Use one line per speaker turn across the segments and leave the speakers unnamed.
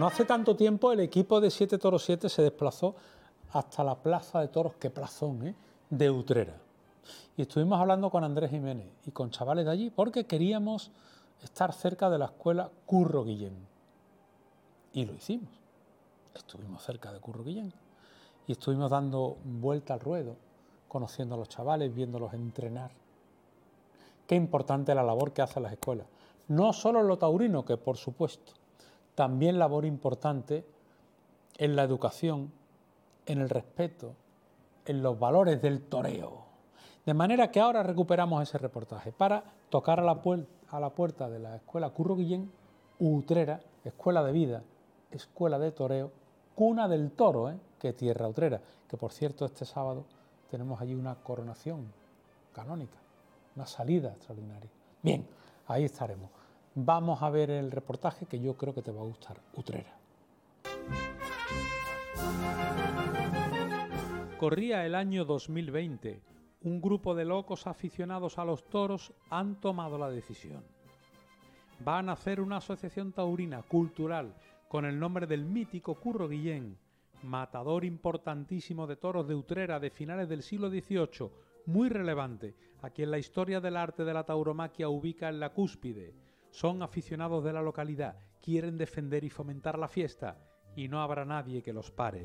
No hace tanto tiempo el equipo de 7 Toros 7 se desplazó hasta la plaza de toros, qué plazón, de Utrera. Y estuvimos hablando con Andrés Jiménez y con chavales de allí porque queríamos estar cerca de la escuela Curro Guillén. Y lo hicimos. Estuvimos cerca de Curro Guillén y estuvimos dando vuelta al ruedo, conociendo a los chavales, viéndolos entrenar. Qué importante la labor que hacen las escuelas. No solo en lo taurino, que por supuesto, también labor importante en la educación, en el respeto, en los valores del toreo. De manera que ahora recuperamos ese reportaje para tocar a la puerta de la escuela Curro Guillén, Utrera, escuela de vida, escuela de toreo, cuna del toro, que tierra Utrera, que por cierto este sábado tenemos allí una coronación canónica, una salida extraordinaria. Bien, ahí estaremos. Vamos a ver el reportaje que yo creo que te va a gustar, Utrera. Corría el año 2020. Un grupo de locos aficionados a los toros han tomado la decisión. Van a hacer una asociación taurina cultural con el nombre del mítico Curro Guillén, matador importantísimo de toros de Utrera de finales del siglo XVIII, muy relevante, a quien la historia del arte de la tauromaquia ubica en la cúspide. Son aficionados de la localidad, quieren defender y fomentar la fiesta, y no habrá nadie que los pare.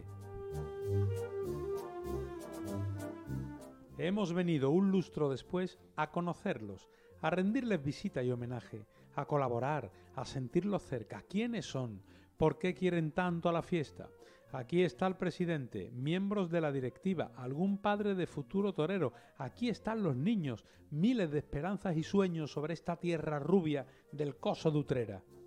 Hemos venido un lustro después a conocerlos, a rendirles visita y homenaje, a colaborar, a sentirlos cerca. ¿Quiénes son? ¿Por qué quieren tanto a la fiesta? Aquí está el presidente, miembros de la directiva, algún padre de futuro torero. Aquí están los niños, miles de esperanzas y sueños sobre esta tierra rubia del coso de Utrera.